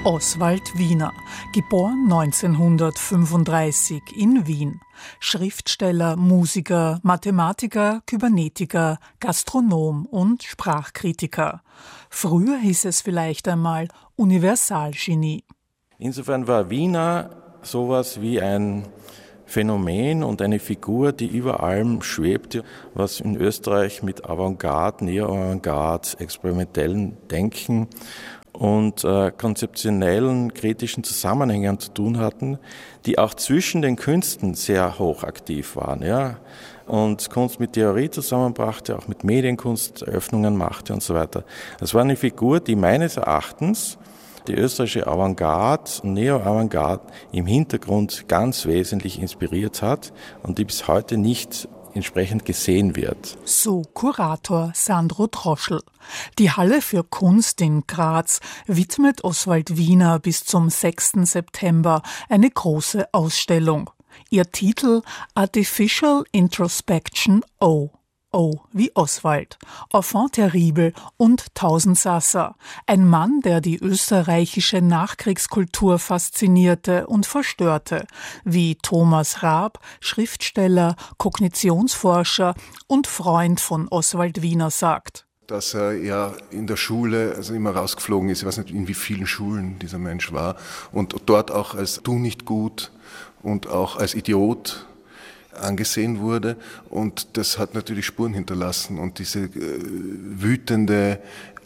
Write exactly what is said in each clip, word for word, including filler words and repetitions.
Oswald Wiener, geboren neunzehnhundertfünfunddreißig in Wien. Schriftsteller, Musiker, Mathematiker, Kybernetiker, Gastronom und Sprachkritiker. Früher hieß es vielleicht einmal Universalgenie. Insofern war Wiener sowas wie ein Phänomen und eine Figur, die über allem schwebte, was in Österreich mit Avantgarde, Neo-Avantgarde, experimentellen Denken und äh, konzeptionellen, kritischen Zusammenhängen zu tun hatten, die auch zwischen den Künsten sehr hochaktiv waren, ja, und Kunst mit Theorie zusammenbrachte, auch mit Medienkunst Öffnungen machte und so weiter. Das war eine Figur, die meines Erachtens die österreichische Avantgarde, Neo-Avantgarde im Hintergrund ganz wesentlich inspiriert hat und die bis heute nicht entsprechend gesehen wird. So Kurator Sandro Droschl. Die Halle für Kunst in Graz widmet Oswald Wiener bis zum sechsten September eine große Ausstellung. Ihr Titel Artificial Introspection O. O wie Oswald, Enfant terrible und Tausendsassa. Ein Mann, der die österreichische Nachkriegskultur faszinierte und verstörte, wie Thomas Raab, Schriftsteller, Kognitionsforscher und Freund von Oswald Wiener sagt. Dass er ja in der Schule also immer rausgeflogen ist, ich weiß nicht, in wie vielen Schulen dieser Mensch war, und dort auch als du nicht gut und auch als Idiot angesehen wurde, und das hat natürlich Spuren hinterlassen, und diese äh, wütende,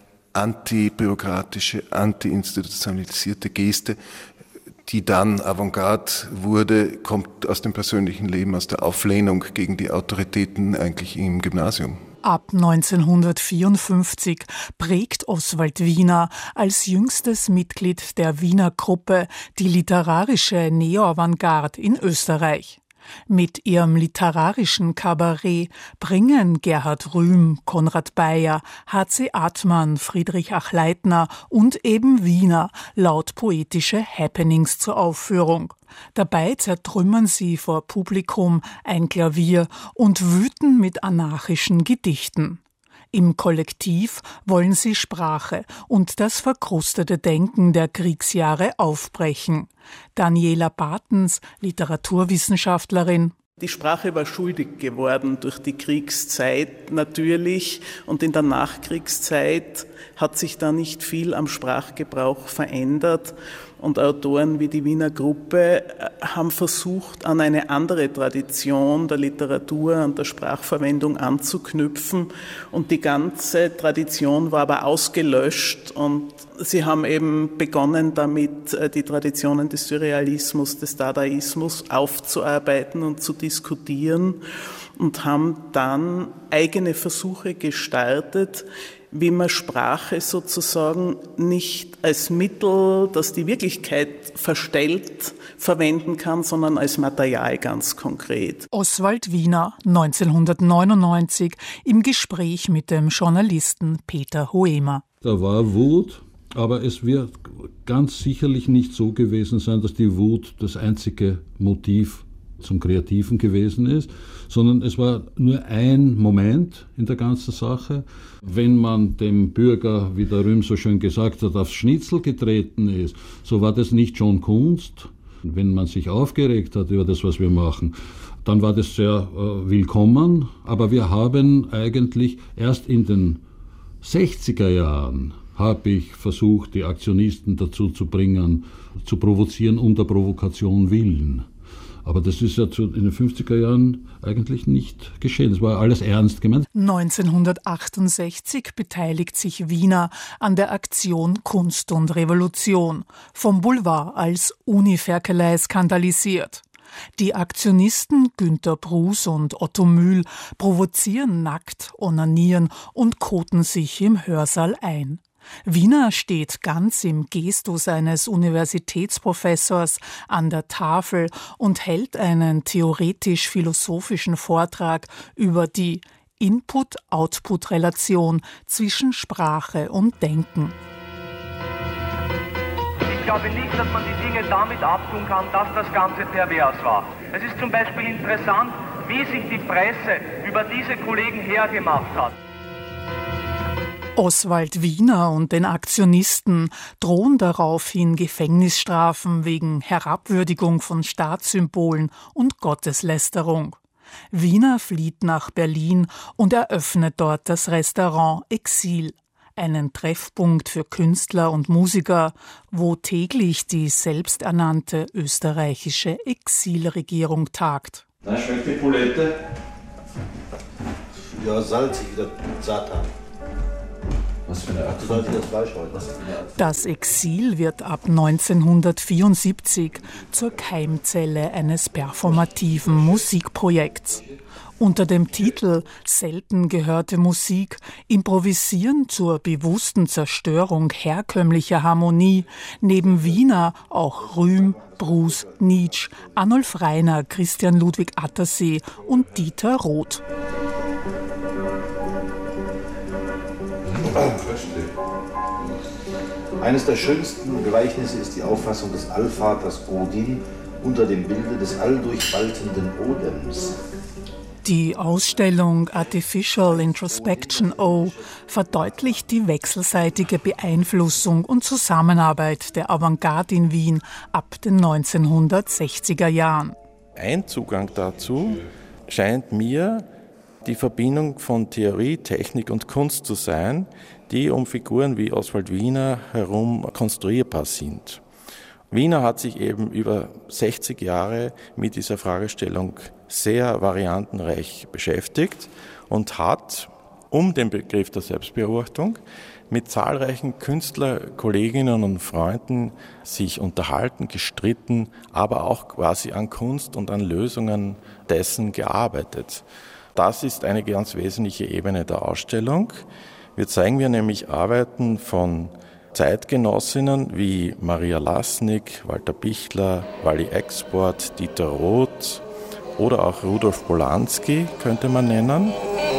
antibürokratische, anti-institutionalisierte Geste, die dann Avantgarde wurde, kommt aus dem persönlichen Leben, aus der Auflehnung gegen die Autoritäten eigentlich im Gymnasium. Ab neunzehnhundertvierundfünfzig prägt Oswald Wiener als jüngstes Mitglied der Wiener Gruppe die literarische Neo-Avantgarde in Österreich. Mit ihrem literarischen Kabarett bringen Gerhard Rühm, Konrad Beyer, H C Atman, Friedrich Achleitner und eben Wiener laut poetische Happenings zur Aufführung. Dabei zertrümmern sie vor Publikum ein Klavier und wüten mit anarchischen Gedichten. Im Kollektiv wollen sie Sprache und das verkrustete Denken der Kriegsjahre aufbrechen. Daniela Bartens, Literaturwissenschaftlerin. Die Sprache war schuldig geworden durch die Kriegszeit natürlich, und in der Nachkriegszeit hat sich da nicht viel am Sprachgebrauch verändert. Und Autoren wie die Wiener Gruppe haben versucht, an eine andere Tradition der Literatur, an der Sprachverwendung anzuknüpfen. Und die ganze Tradition war aber ausgelöscht, und sie haben eben begonnen damit, die Traditionen des Surrealismus, des Dadaismus aufzuarbeiten und zu diskutieren, und haben dann eigene Versuche gestartet, wie man Sprache sozusagen nicht als Mittel, das die Wirklichkeit verstellt, verwenden kann, sondern als Material ganz konkret. Oswald Wiener, neunzehnhundertneunundneunzig, im Gespräch mit dem Journalisten Peter Hoemer. Da war Wut, aber es wird ganz sicherlich nicht so gewesen sein, dass die Wut das einzige Motiv zum Kreativen gewesen ist, sondern es war nur ein Moment in der ganzen Sache. Wenn man dem Bürger, wie der Rühm so schön gesagt hat, aufs Schnitzel getreten ist, so war das nicht schon Kunst. Wenn man sich aufgeregt hat über das, was wir machen, dann war das sehr äh, willkommen. Aber wir haben eigentlich erst in den sechziger Jahren habe ich versucht, die Aktionisten dazu zu bringen, zu provozieren um der Provokation willen. Aber das ist ja in den fünfziger Jahren eigentlich nicht geschehen. Das war alles ernst gemeint. neunzehnhundertachtundsechzig beteiligt sich Wiener an der Aktion Kunst und Revolution, vom Boulevard als Uniferkelei skandalisiert. Die Aktionisten Günter Brus und Otto Mühl provozieren nackt, onanieren und koten sich im Hörsaal ein. Wiener steht ganz im Gestus eines Universitätsprofessors an der Tafel und hält einen theoretisch-philosophischen Vortrag über die Input-Output-Relation zwischen Sprache und Denken. Ich glaube nicht, dass man die Dinge damit abtun kann, dass das Ganze pervers war. Es ist zum Beispiel interessant, wie sich die Presse über diese Kollegen hergemacht hat. Oswald Wiener und den Aktionisten drohen daraufhin Gefängnisstrafen wegen Herabwürdigung von Staatssymbolen und Gotteslästerung. Wiener flieht nach Berlin und eröffnet dort das Restaurant Exil, einen Treffpunkt für Künstler und Musiker, wo täglich die selbsternannte österreichische Exilregierung tagt. Na, schmeckt die Bulette? Ja, salzig, Satan. Was für eine Art? Salziges Fleisch heute. Was für eine Art? Das Exil wird ab neunzehnhundertvierundsiebzig zur Keimzelle eines performativen Musikprojekts. Unter dem Titel »Selten gehörte Musik« improvisieren zur bewussten Zerstörung herkömmlicher Harmonie neben Wiener auch Rühm, Bruce, Nietzsche, Arnulf Rainer, Christian Ludwig Attersee und Dieter Roth. Eines der schönsten Gleichnisse ist die Auffassung des Allvaters Odin unter dem Bilde des alldurchwaltenden Odems. Die Ausstellung Artificial Introspection O verdeutlicht die wechselseitige Beeinflussung und Zusammenarbeit der Avantgarde in Wien ab den neunzehnhundertsechziger Jahren. Ein Zugang dazu scheint mir die Verbindung von Theorie, Technik und Kunst zu sein, die um Figuren wie Oswald Wiener herum konstruierbar sind. Wiener hat sich eben über sechzig Jahre mit dieser Fragestellung sehr variantenreich beschäftigt und hat, um den Begriff der Selbstbeobachtung, mit zahlreichen Künstlerkolleginnen und Freunden sich unterhalten, gestritten, aber auch quasi an Kunst und an Lösungen dessen gearbeitet. Das ist eine ganz wesentliche Ebene der Ausstellung. Wir zeigen wir nämlich Arbeiten von Zeitgenossinnen wie Maria Lasnik, Walter Pichler, Wally Export, Dieter Roth oder auch Rudolf Polanski könnte man nennen.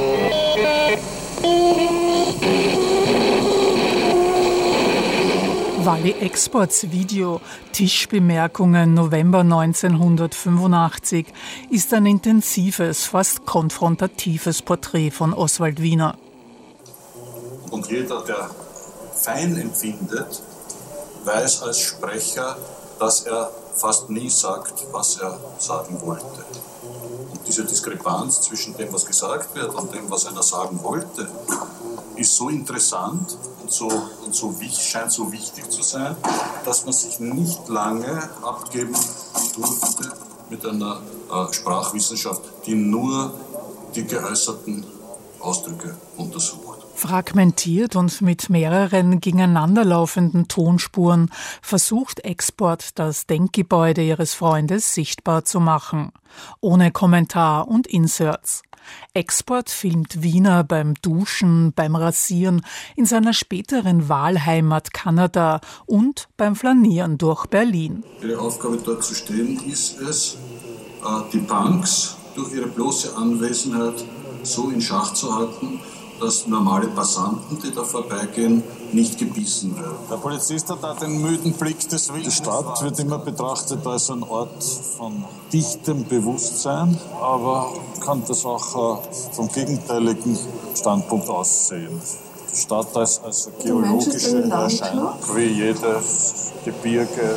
Wally Exports Video Tischbemerkungen November neunzehnhundertfünfundachtzig ist ein intensives, fast konfrontatives Porträt von Oswald Wiener. Und jeder, der fein empfindet, weiß als Sprecher, dass er fast nie sagt, was er sagen wollte. Und diese Diskrepanz zwischen dem, was gesagt wird und dem, was einer sagen wollte, ist so interessant und so, und so scheint so wichtig zu sein, dass man sich nicht lange abgeben durfte mit einer äh, Sprachwissenschaft, die nur die geäußerten Ausdrücke untersucht. Fragmentiert und mit mehreren gegeneinanderlaufenden Tonspuren versucht Export, das Denkgebäude ihres Freundes sichtbar zu machen. Ohne Kommentar und Inserts. Export filmt Wiener beim Duschen, beim Rasieren, in seiner späteren Wahlheimat Kanada und beim Flanieren durch Berlin. Ihre Aufgabe dort zu stehen ist es, die Punks durch ihre bloße Anwesenheit so in Schach zu halten, dass normale Passanten, die da vorbeigehen, nicht gebissen werden. Der Polizist hat da den müden Blick des Willens. Die Stadt wird immer betrachtet als ein Ort von dichtem Bewusstsein, aber kann das auch vom gegenteiligen Standpunkt aus sehen. Die Stadt als, als geologische Erscheinung, wie jedes Gebirge.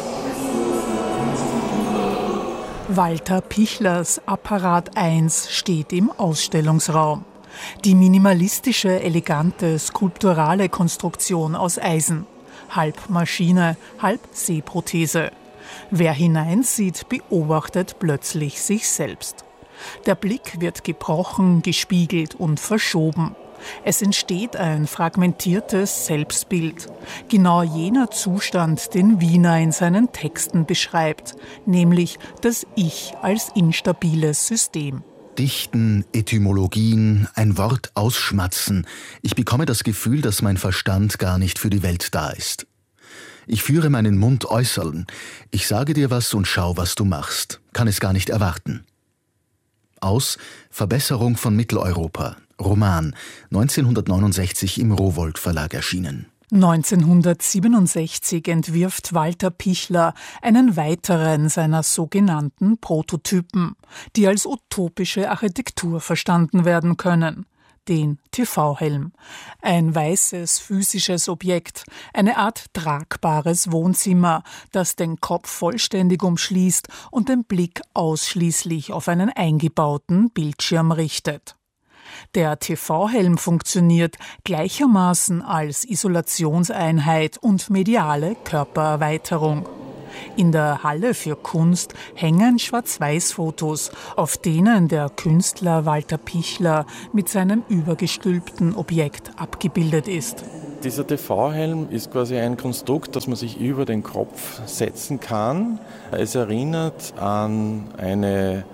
Walter Pichlers Apparat eins steht im Ausstellungsraum. Die minimalistische, elegante, skulpturale Konstruktion aus Eisen. Halb Maschine, halb Sehprothese. Wer hineinsieht, beobachtet plötzlich sich selbst. Der Blick wird gebrochen, gespiegelt und verschoben. Es entsteht ein fragmentiertes Selbstbild. Genau jener Zustand, den Wiener in seinen Texten beschreibt, nämlich das Ich als instabiles System. Dichten, Etymologien, ein Wort ausschmatzen. Ich bekomme das Gefühl, dass mein Verstand gar nicht für die Welt da ist. Ich führe meinen Mund äußern. Ich sage dir was und schau, was du machst. Kann es gar nicht erwarten. Aus Verbesserung von Mitteleuropa. Roman, neunzehnhundertneunundsechzig im Rowohlt Verlag erschienen. neunzehnhundertsiebenundsechzig entwirft Walter Pichler einen weiteren seiner sogenannten Prototypen, die als utopische Architektur verstanden werden können. den T V-Helm. Ein weißes physisches Objekt, eine Art tragbares Wohnzimmer, das den Kopf vollständig umschließt und den Blick ausschließlich auf einen eingebauten Bildschirm richtet. Der T V-Helm funktioniert gleichermaßen als Isolationseinheit und mediale Körpererweiterung. In der Halle für Kunst hängen Schwarz-Weiß-Fotos, auf denen der Künstler Walter Pichler mit seinem übergestülpten Objekt abgebildet ist. Dieser T V-Helm ist quasi ein Konstrukt, das man sich über den Kopf setzen kann. Es erinnert an eine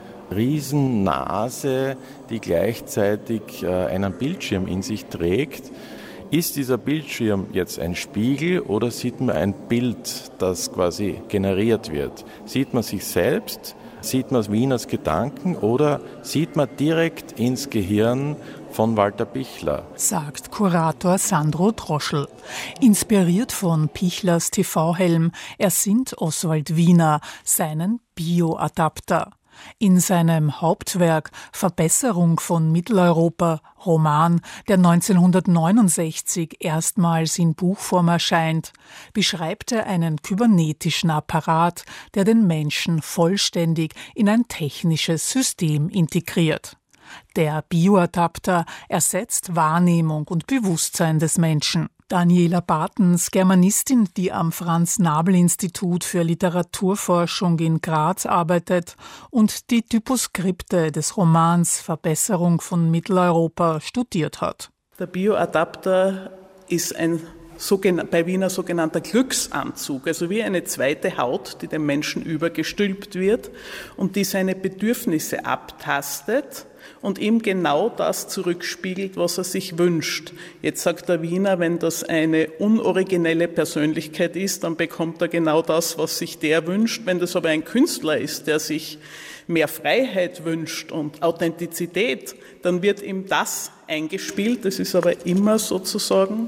Riesennase, die gleichzeitig einen Bildschirm in sich trägt. Ist dieser Bildschirm jetzt ein Spiegel oder sieht man ein Bild, das quasi generiert wird? Sieht man sich selbst? Sieht man Wieners Gedanken oder sieht man direkt ins Gehirn von Walter Pichler? Sagt Kurator Sandro Droschl. Inspiriert von Pichlers T V-Helm ersinnt Oswald Wiener seinen Bioadapter. In seinem Hauptwerk Verbesserung von Mitteleuropa, Roman, der neunzehnhundertneunundsechzig erstmals in Buchform erscheint, beschreibt er einen kybernetischen Apparat, der den Menschen vollständig in ein technisches System integriert. Der Bioadapter ersetzt Wahrnehmung und Bewusstsein des Menschen. Daniela Bartens, Germanistin, die am Franz-Nabl-Institut für Literaturforschung in Graz arbeitet und die Typoskripte des Romans Verbesserung von Mitteleuropa studiert hat. Der Bioadapter ist ein bei Wiener sogenannter Glücksanzug, also wie eine zweite Haut, die dem Menschen übergestülpt wird und die seine Bedürfnisse abtastet und ihm genau das zurückspiegelt, was er sich wünscht. Jetzt sagt der Wiener, wenn das eine unoriginelle Persönlichkeit ist, dann bekommt er genau das, was sich der wünscht. Wenn das aber ein Künstler ist, der sich mehr Freiheit wünscht und Authentizität, dann wird ihm das eingespielt. Das ist aber immer sozusagen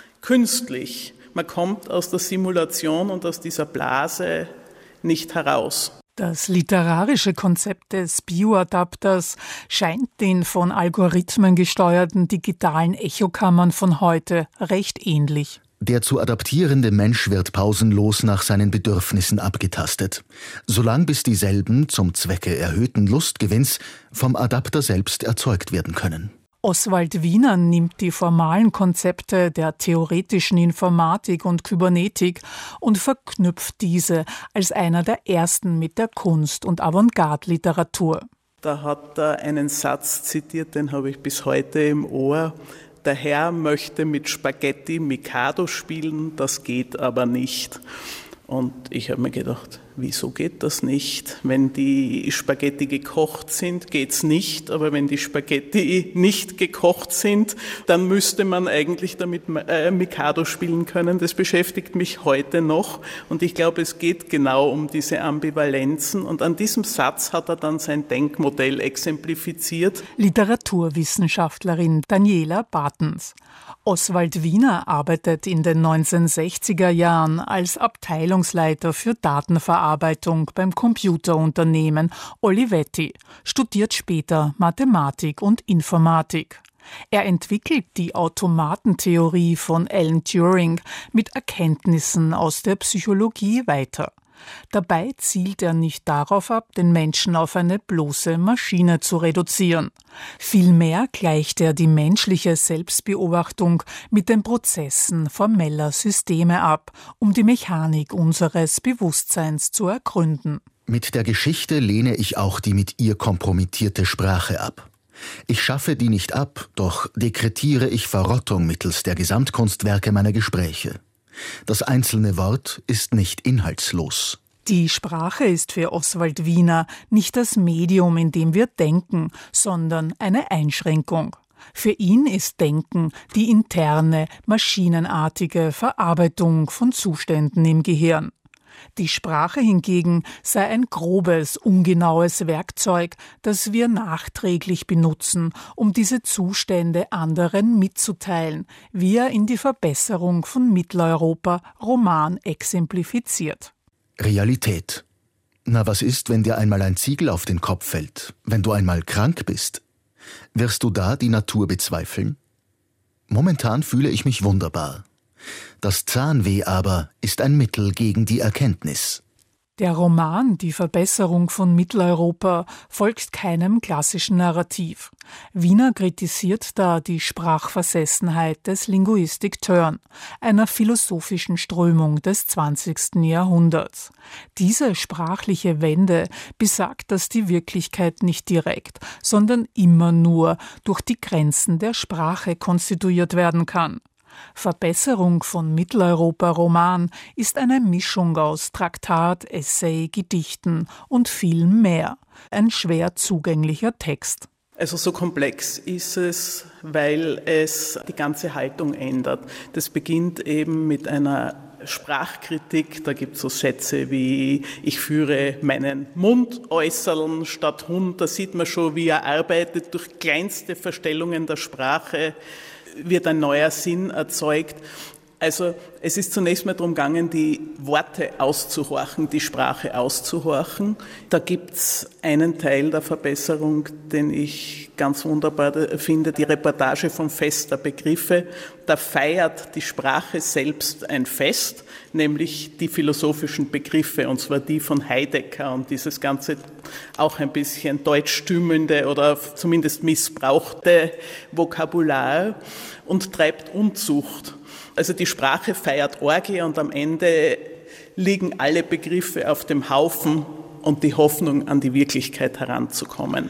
künstlich. Man kommt aus der Simulation und aus dieser Blase nicht heraus. Das literarische Konzept des Bioadapters scheint den von Algorithmen gesteuerten digitalen Echokammern von heute recht ähnlich. Der zu adaptierende Mensch wird pausenlos nach seinen Bedürfnissen abgetastet, solange bis dieselben zum Zwecke erhöhten Lustgewinns vom Adapter selbst erzeugt werden können. Oswald Wiener nimmt die formalen Konzepte der theoretischen Informatik und Kybernetik und verknüpft diese als einer der ersten mit der Kunst- und Avantgarde-Literatur. Da hat er einen Satz zitiert, den habe ich bis heute im Ohr. Der Herr möchte mit Spaghetti Mikado spielen, das geht aber nicht. Und ich habe mir gedacht, wieso geht das nicht? Wenn die Spaghetti gekocht sind, geht's nicht. Aber wenn die Spaghetti nicht gekocht sind, dann müsste man eigentlich damit äh, Mikado spielen können. Das beschäftigt mich heute noch. Und ich glaube, es geht genau um diese Ambivalenzen. Und an diesem Satz hat er dann sein Denkmodell exemplifiziert. Literaturwissenschaftlerin Daniela Bartens. Oswald Wiener arbeitet in den neunzehnhundertsechziger Jahren als Abteilungsleiter für Datenverarbeitung beim Computerunternehmen Olivetti, studiert später Mathematik und Informatik. Er entwickelt die Automatentheorie von Alan Turing mit Erkenntnissen aus der Psychologie weiter. Dabei zielt er nicht darauf ab, den Menschen auf eine bloße Maschine zu reduzieren. Vielmehr gleicht er die menschliche Selbstbeobachtung mit den Prozessen formeller Systeme ab, um die Mechanik unseres Bewusstseins zu ergründen. Mit der Geschichte lehne ich auch die mit ihr kompromittierte Sprache ab. Ich schaffe die nicht ab, doch dekretiere ich Verrottung mittels der Gesamtkunstwerke meiner Gespräche. Das einzelne Wort ist nicht inhaltslos. Die Sprache ist für Oswald Wiener nicht das Medium, in dem wir denken, sondern eine Einschränkung. Für ihn ist Denken die interne, maschinenartige Verarbeitung von Zuständen im Gehirn. Die Sprache hingegen sei ein grobes, ungenaues Werkzeug, das wir nachträglich benutzen, um diese Zustände anderen mitzuteilen, wie er in die Verbesserung von Mitteleuropa Roman exemplifiziert. Realität. Na, was ist, wenn dir einmal ein Ziegel auf den Kopf fällt, wenn du einmal krank bist? Wirst du da die Natur bezweifeln? Momentan fühle ich mich wunderbar. Das Zahnweh aber ist ein Mittel gegen die Erkenntnis. Der Roman Die Verbesserung von Mitteleuropa folgt keinem klassischen Narrativ. Wiener kritisiert da die Sprachversessenheit des Linguistic Turn, einer philosophischen Strömung des zwanzigsten Jahrhunderts. Diese sprachliche Wende besagt, dass die Wirklichkeit nicht direkt, sondern immer nur durch die Grenzen der Sprache konstituiert werden kann. Verbesserung von Mitteleuropa-Roman ist eine Mischung aus Traktat, Essay, Gedichten und viel mehr. Ein schwer zugänglicher Text. Also so komplex ist es, weil es die ganze Haltung ändert. Das beginnt eben mit einer Sprachkritik, da gibt es so Sätze wie ich führe meinen Mund äußern statt Hund, da sieht man schon, wie er arbeitet durch kleinste Verstellungen der Sprache, wird ein neuer Sinn erzeugt. Also es ist zunächst mal darum gegangen, die Worte auszuhorchen, die Sprache auszuhorchen. Da gibt es einen Teil der Verbesserung, den ich ganz wunderbar finde, die Reportage vom Fest der Begriffe. Da feiert die Sprache selbst ein Fest, nämlich die philosophischen Begriffe, und zwar die von Heidegger und dieses ganze auch ein bisschen deutschstümmelnde oder zumindest missbrauchte Vokabular, und treibt Unzucht. Also die Sprache feiert Orgie und am Ende liegen alle Begriffe auf dem Haufen und die Hoffnung, an die Wirklichkeit heranzukommen.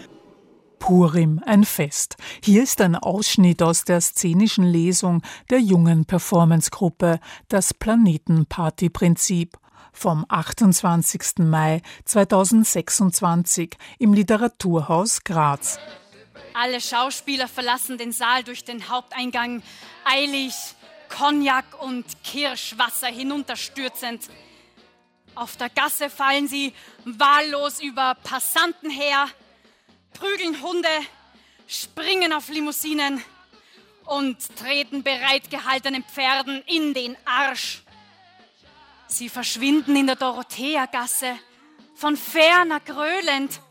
Purim, ein Fest. Hier ist ein Ausschnitt aus der szenischen Lesung der jungen Performancegruppe Das Planetenparty-Prinzip vom achtundzwanzigsten Mai zweitausendsechsundzwanzig im Literaturhaus Graz. Alle Schauspieler verlassen den Saal durch den Haupteingang eilig, Cognac und Kirschwasser hinunterstürzend. Auf der Gasse fallen sie wahllos über Passanten her, prügeln Hunde, springen auf Limousinen und treten bereitgehaltenen Pferden in den Arsch. Sie verschwinden in der Dorotheagasse, von ferner gröhlend.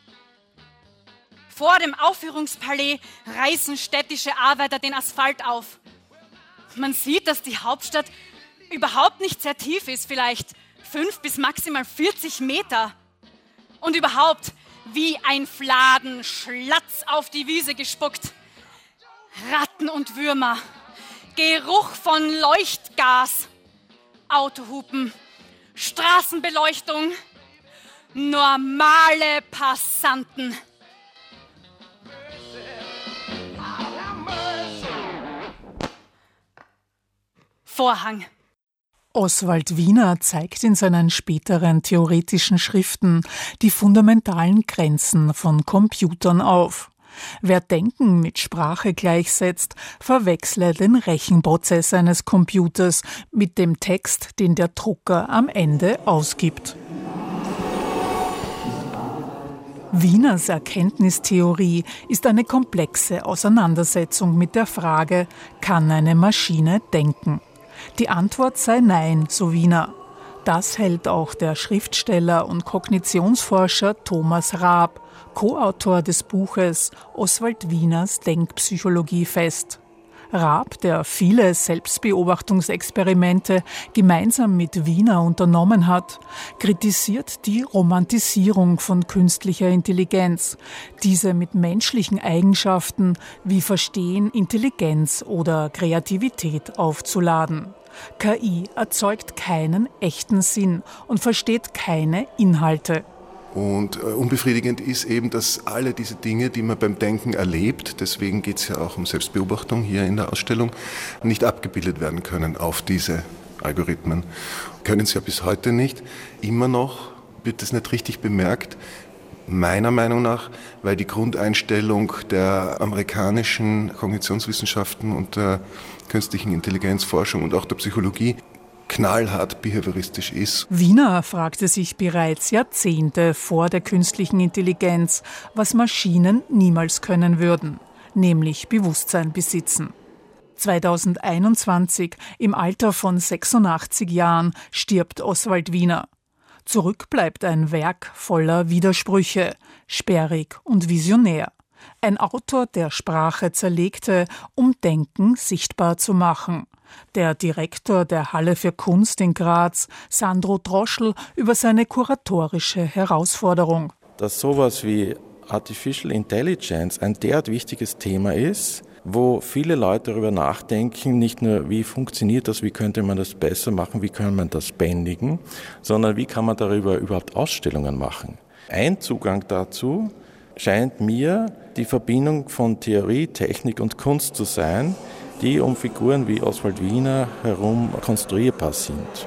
Vor dem Aufführungspalais reißen städtische Arbeiter den Asphalt auf. Man sieht, dass die Hauptstadt überhaupt nicht sehr tief ist, vielleicht fünf bis maximal vierzig Meter. Und überhaupt wie ein Fladen Schlatz auf die Wiese gespuckt. Ratten und Würmer, Geruch von Leuchtgas, Autohupen, Straßenbeleuchtung, normale Passanten. Vorhang. Oswald Wiener zeigt in seinen späteren theoretischen Schriften die fundamentalen Grenzen von Computern auf. Wer Denken mit Sprache gleichsetzt, verwechsle den Rechenprozess eines Computers mit dem Text, den der Drucker am Ende ausgibt. Wieners Erkenntnistheorie ist eine komplexe Auseinandersetzung mit der Frage, kann eine Maschine denken? Die Antwort sei nein, so Wiener. Das hält auch der Schriftsteller und Kognitionsforscher Thomas Raab, Co-Autor des Buches Oswald Wieners Denkpsychologie fest. Raab, der viele Selbstbeobachtungsexperimente gemeinsam mit Wiener unternommen hat, kritisiert die Romantisierung von künstlicher Intelligenz, diese mit menschlichen Eigenschaften wie Verstehen, Intelligenz oder Kreativität aufzuladen. K I erzeugt keinen echten Sinn und versteht keine Inhalte. Und äh, unbefriedigend ist eben, dass alle diese Dinge, die man beim Denken erlebt, deswegen geht es ja auch um Selbstbeobachtung hier in der Ausstellung, nicht abgebildet werden können auf diese Algorithmen. Können sie ja bis heute nicht. Immer noch wird das nicht richtig bemerkt, meiner Meinung nach, weil die Grundeinstellung der amerikanischen Kognitionswissenschaften und der künstlichen Intelligenzforschung und auch der Psychologie knallhart behavioristisch ist. Wiener fragte sich bereits Jahrzehnte vor der künstlichen Intelligenz, was Maschinen niemals können würden, nämlich Bewusstsein besitzen. zweitausendeinundzwanzig, im Alter von sechsundachtzig Jahren, stirbt Oswald Wiener. Zurück bleibt ein Werk voller Widersprüche, sperrig und visionär. Ein Autor, der Sprache zerlegte, um Denken sichtbar zu machen. Der Direktor der Halle für Kunst in Graz, Sandro Droschl, über seine kuratorische Herausforderung. Dass sowas wie Artificial Intelligence ein derart wichtiges Thema ist, wo viele Leute darüber nachdenken, nicht nur wie funktioniert das, wie könnte man das besser machen, wie kann man das bändigen, sondern wie kann man darüber überhaupt Ausstellungen machen. Ein Zugang dazu scheint mir die Verbindung von Theorie, Technik und Kunst zu sein, die um Figuren wie Oswald Wiener herum konstruierbar sind.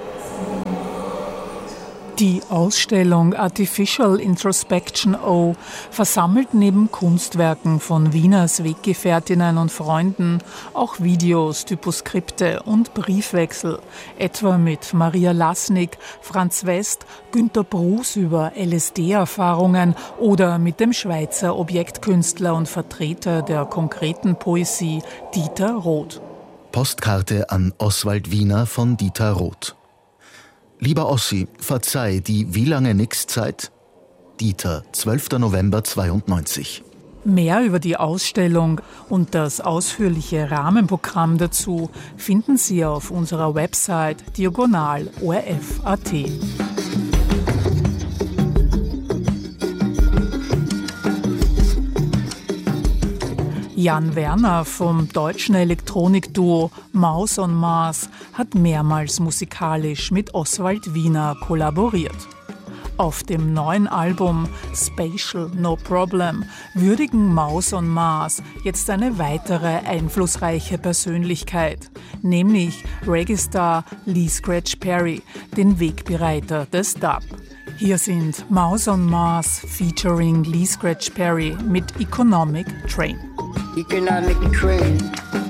Die Ausstellung Artificial Introspection O versammelt neben Kunstwerken von Wieners Weggefährtinnen und Freunden auch Videos, Typoskripte und Briefwechsel, etwa mit Maria Lasnik, Franz West, Günter Bruß über L S D-Erfahrungen oder mit dem Schweizer Objektkünstler und Vertreter der konkreten Poesie Dieter Roth. Postkarte an Oswald Wiener von Dieter Roth. Lieber Ossi, verzeih, die wie lange nix Zeit? Dieter, zwölfter November zweiundneunzig. Mehr über die Ausstellung und das ausführliche Rahmenprogramm dazu finden Sie auf unserer Website diagonal O R F punkt A T. Jan Werner vom deutschen Elektronikduo Maus on Mars hat mehrmals musikalisch mit Oswald Wiener kollaboriert. Auf dem neuen Album Spatial No Problem würdigen Maus on Mars jetzt eine weitere einflussreiche Persönlichkeit, nämlich Reggae-Star Lee Scratch Perry, den Wegbereiter des Dub. Hier sind Maus on Mars featuring Lee Scratch Perry mit Economic Train. Economic Train.